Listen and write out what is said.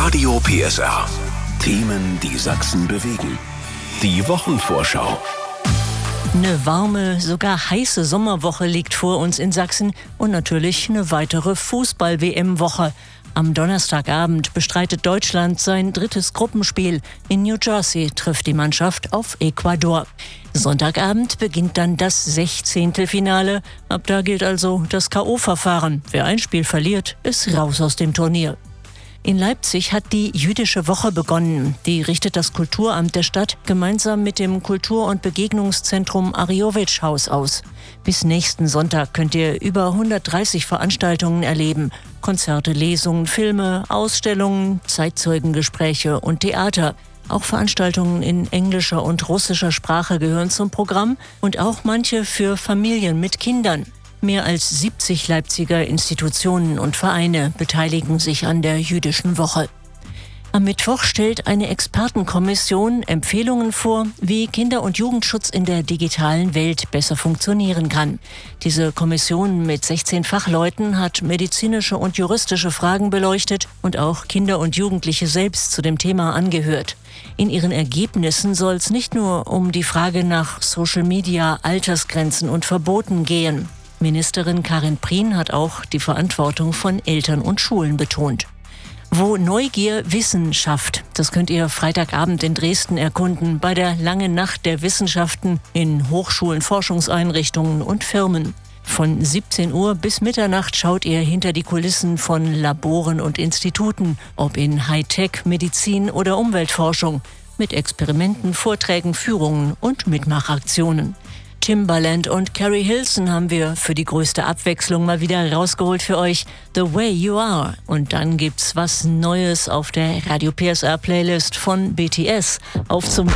Radio PSR. Themen, die Sachsen bewegen. Die Wochenvorschau. Eine warme, sogar heiße Sommerwoche liegt vor uns in Sachsen und natürlich eine weitere Fußball-WM-Woche. Am Donnerstagabend bestreitet Deutschland sein 3. Gruppenspiel. In New Jersey trifft die Mannschaft auf Ecuador. Sonntagabend beginnt dann das 16. Finale. Ab da gilt also das K.O.-Verfahren. Wer ein Spiel verliert, ist raus aus dem Turnier. In Leipzig hat die Jüdische Woche begonnen. Die richtet das Kulturamt der Stadt gemeinsam mit dem Kultur- und Begegnungszentrum Ariowitsch-Haus aus. Bis nächsten Sonntag könnt ihr über 130 Veranstaltungen erleben. Konzerte, Lesungen, Filme, Ausstellungen, Zeitzeugengespräche und Theater. Auch Veranstaltungen in englischer und russischer Sprache gehören zum Programm und auch manche für Familien mit Kindern. Mehr als 70 Leipziger Institutionen und Vereine beteiligen sich an der Jüdischen Woche. Am Mittwoch stellt eine Expertenkommission Empfehlungen vor, wie Kinder- und Jugendschutz in der digitalen Welt besser funktionieren kann. Diese Kommission mit 16 Fachleuten hat medizinische und juristische Fragen beleuchtet und auch Kinder und Jugendliche selbst zu dem Thema angehört. In ihren Ergebnissen soll es nicht nur um die Frage nach Social Media, Altersgrenzen und Verboten gehen. Ministerin Karin Prien hat auch die Verantwortung von Eltern und Schulen betont. Wo Neugier Wissen schafft, das könnt ihr Freitagabend in Dresden erkunden, bei der Langen Nacht der Wissenschaften in Hochschulen, Forschungseinrichtungen und Firmen. Von 17 Uhr bis Mitternacht schaut ihr hinter die Kulissen von Laboren und Instituten, ob in Hightech, Medizin oder Umweltforschung, mit Experimenten, Vorträgen, Führungen und Mitmachaktionen. Timbaland und Carrie Hilson haben wir für die größte Abwechslung mal wieder rausgeholt für euch. The Way You Are. Und dann gibt's was Neues auf der Radio PSR Playlist von BTS. Auf zum